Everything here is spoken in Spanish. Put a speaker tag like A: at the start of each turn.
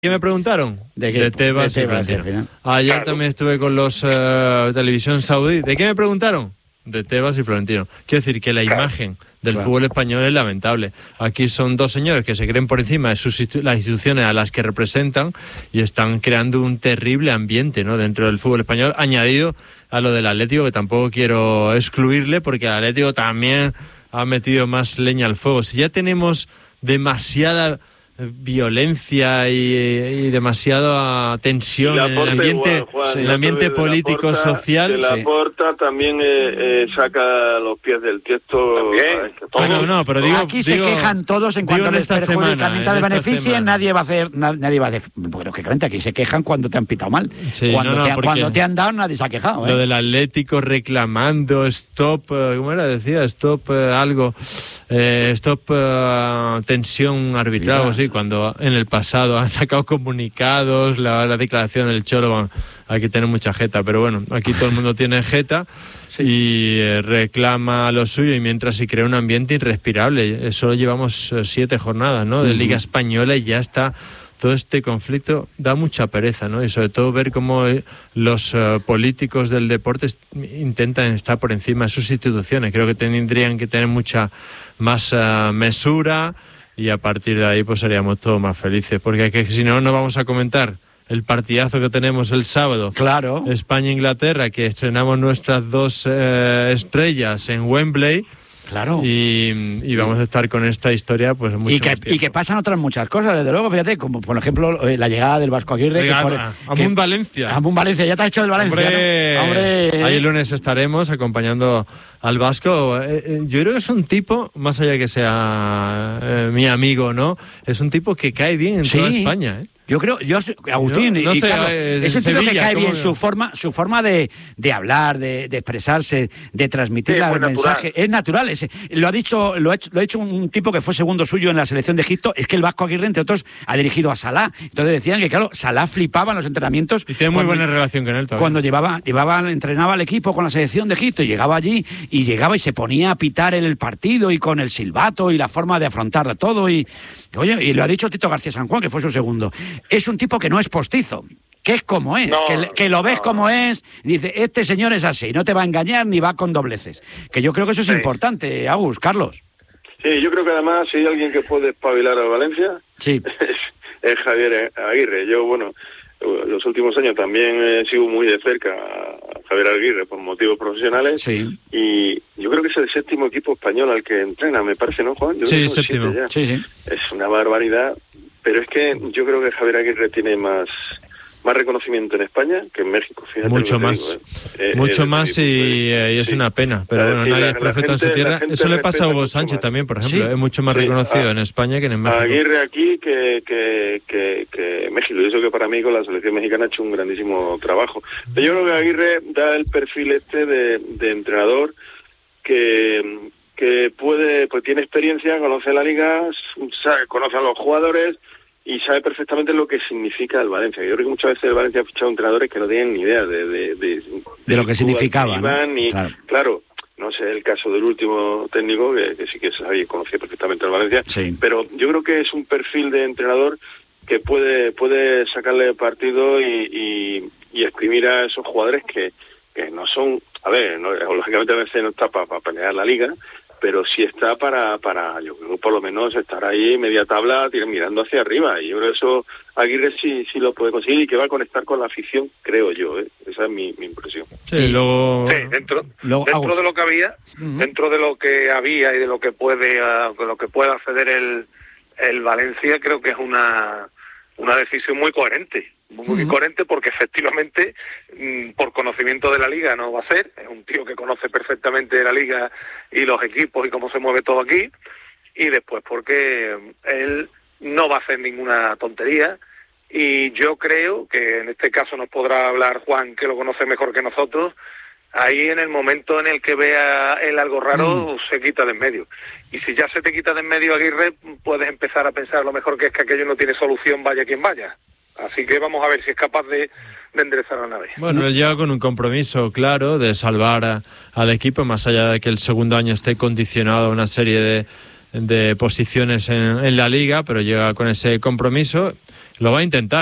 A: ¿Qué me preguntaron?
B: De
A: Tebas y Florentino. Ayer también estuve con los televisión saudí. ¿De qué me preguntaron? De Tebas y Florentino. Quiero decir que la imagen del fútbol español es lamentable. Aquí son dos señores que se creen por encima de las instituciones a las que representan y están creando un terrible ambiente, ¿no?, dentro del fútbol español, añadido a lo del Atlético, que tampoco quiero excluirle porque el Atlético también ha metido más leña al fuego. Si ya tenemos demasiada violencia y demasiada tensión en el ambiente político, social.
C: Laporta también saca los pies del tiesto.
A: No, pero digo,
B: aquí se quejan todos en cuanto les perjudica, mientras les beneficie, nadie va a hacer, porque lógicamente aquí se quejan cuando te han pitado mal. Sí, cuando te han dado, nadie se ha quejado.
A: Lo del Atlético reclamando stop, ¿cómo era? Decía stop algo, stop tensión arbitral, así. Cuando en el pasado han sacado comunicados, la declaración del Cholo, hay que tener mucha jeta, pero bueno, aquí todo el mundo tiene jeta y reclama lo suyo, y mientras se crea un ambiente irrespirable. Solo llevamos 7 jornadas, ¿no?, de Liga Española, y ya está todo este conflicto. Da mucha pereza, ¿no? Y sobre todo ver cómo los políticos del deporte intentan estar por encima de sus instituciones. Creo que tendrían que tener mucha más mesura, y a partir de ahí pues seríamos todos más felices, porque si no vamos a comentar el partidazo que tenemos el sábado.
B: Claro.
A: España-Inglaterra, que estrenamos nuestras 2 estrellas en Wembley.
B: Claro.
A: Y vamos a estar con esta historia pues mucho más tiempo.
B: Y que pasan otras muchas cosas, desde luego, fíjate, como por ejemplo la llegada del Vasco Aguirre.
A: Amun Valencia.
B: Amun Valencia, ya te has hecho del Valencia.
A: ¡Hombre! Ahí el lunes estaremos acompañando al Vasco. Yo creo que es un tipo, más allá de que sea mi amigo, ¿no? Es un tipo que cae bien en toda España, ¿eh?
B: Yo creo, Agustín, no sé, Carlos, es un tipo que cae bien, su forma de hablar, de expresarse, de transmitir el mensaje, es natural. Lo ha hecho un tipo que fue segundo suyo en la selección de Egipto. Es que el Vasco Aguirre, entre otros, ha dirigido a Salah. Entonces decían que, claro, Salah flipaba en los entrenamientos.
A: Y tiene muy buena relación con él todavía.
B: Cuando entrenaba al equipo con la selección de Egipto, y llegaba allí, y se ponía a pitar en el partido, y con el silbato, y la forma de afrontar todo, y lo ha dicho Tito García San Juan, que fue su segundo. Es un tipo que no es postizo, que es como es, que lo ves como es, y dice, este señor es así, no te va a engañar ni va con dobleces. Que yo creo que eso es importante, Agus, Carlos.
C: Sí, yo creo que además si hay alguien que puede espabilar a Valencia, es Javier Aguirre. Yo, los últimos años también sigo muy de cerca a Javier Aguirre por motivos profesionales, y yo creo que es el 7º equipo español al que entrena, me parece, ¿no, Juan?
A: Sí, 7º.
C: Es una barbaridad, pero es que yo creo que Javier Aguirre tiene más reconocimiento en España que en México, fíjate.
A: Mucho más, y es una pena, pero bueno, nadie es profeta en su tierra. Eso le pasa a Hugo Sánchez también, por ejemplo, es mucho más reconocido en España que en México.
C: Aguirre aquí que México, y eso que para mí con la selección mexicana ha hecho un grandísimo trabajo. Pero yo creo que Aguirre da el perfil de entrenador que puede, pues tiene experiencia, conoce la liga, conoce a los jugadores y sabe perfectamente lo que significa el Valencia. Yo creo que muchas veces el Valencia ha fichado entrenadores que no tienen ni idea de
B: lo que significaba, ¿no?
C: Claro, no sé el caso del último técnico, que sí que sabía y conocía perfectamente el Valencia, pero yo creo que es un perfil de entrenador que puede sacarle partido y exprimir a esos jugadores que no son, lógicamente a veces no está para pelear la liga, pero sí está para yo creo por lo menos estar ahí media tabla mirando hacia arriba, y yo creo que eso Aguirre sí lo puede conseguir, y que va a conectar con la afición, creo yo, esa es mi impresión.
D: Dentro de lo que había, dentro de lo que había y de lo que puede acceder el Valencia, creo que es una decisión muy coherente. Muy coherente, porque efectivamente por conocimiento de la liga no va a ser, es un tío que conoce perfectamente la liga y los equipos y cómo se mueve todo aquí, y después porque él no va a hacer ninguna tontería, y yo creo que en este caso nos podrá hablar Juan, que lo conoce mejor que nosotros. Ahí en el momento en el que vea él algo raro, se quita de en medio. Y si ya se te quita de en medio Aguirre, puedes empezar a pensar a lo mejor que es que aquello no tiene solución, vaya quien vaya. Así que vamos a ver si es capaz de enderezar la nave.
A: Bueno, él llega con un compromiso claro de salvar al equipo, más allá de que el segundo año esté condicionado a una serie posiciones en la Liga, pero llega con ese compromiso, lo va a intentar.